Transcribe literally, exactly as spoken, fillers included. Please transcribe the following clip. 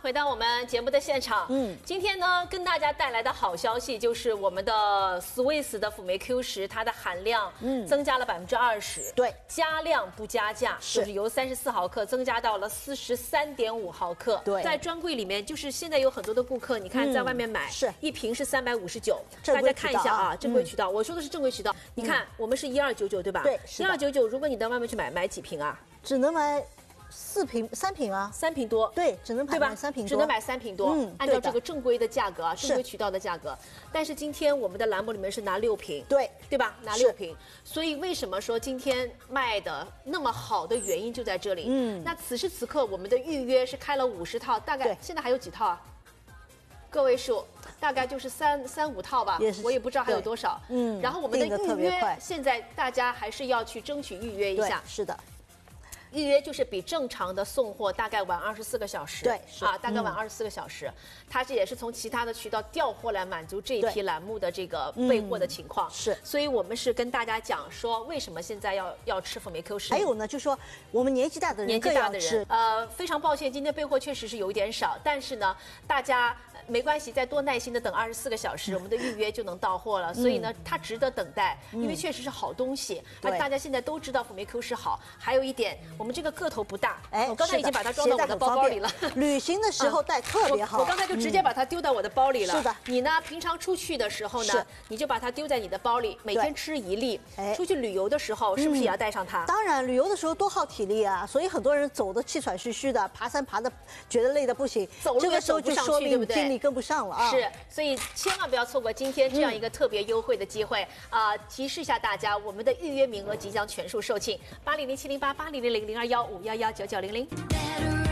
回到我们节目的现场。嗯，今天呢，跟大家带来的好消息就是我们的 Swiss 的辅酶 Q 十，它的含量嗯增加了百分之二十。 对， 加量不加价，是就是由三十四毫克增加到了四十三点五毫克。 对， 在专柜里面，就是现在有很多的顾客，你看在外面买， 嗯、是一瓶是三百五十九。大家看一下啊，正规渠道，嗯、我说的是正规渠道。你看，我们是一二九九，对吧？ 对， 一二九九。如果你到外面去买，买几瓶啊？ 只能买。四瓶三瓶啊， 三瓶多， 对，只能买对吧？ 三瓶多， 只能买三瓶多。嗯，按照这个正规的价格啊，正规渠道的价格。但是今天我们的栏目里面是拿六瓶， 对， 对吧？拿六瓶。所以为什么说今天卖的那么好的原因就在这里。嗯，那此时此刻我们的预约是开了五十套，大概现在还有几套啊？个位数，大概就是三三五套吧，我也不知道还有多少。嗯，然后我们的预约现在大家还是要去争取预约一下。 是的。 预约就是比正常的送货大概晚二十四个小时， 对， 啊，大概晚二十四个小时，它这也是从其他的渠道调货来满足这一批栏目的这个备货的情况， 是， 所以我们是跟大家讲说，为什么现在要要吃辅酶 Q 十？ 还有呢，就是说我们年纪大的人， 年纪大的人，呃，非常抱歉，今天备货确实是有一点少，但是呢，大家没关系，再多耐心的等二十四个小时，我们的预约就能到货了，所以呢，它值得等待，因为确实是好东西，而大家现在都知道辅酶 Q 十好，还有一点，我们这个个头不大，哎，我刚才已经把它装到我的包包里了。 旅行的时候带特别好。 我刚才就直接把它丢到我的包里了。 是的。 你呢，平常出去的时候呢，你就把它丢在你的包里，每天吃一粒。哎，出去旅游的时候是不是也要带上它？ 当然，旅游的时候多耗体力啊，所以很多人走的气喘吁吁的，爬山爬的觉得累的不行， 走路也走不上去，对不对？ 精力跟不上了啊。 是，所以千万不要错过今天这样一个特别优惠的机会啊！提示一下大家，我们的预约名额即将全数售罄，八零零七零八八零零零零二幺五幺幺九九零零。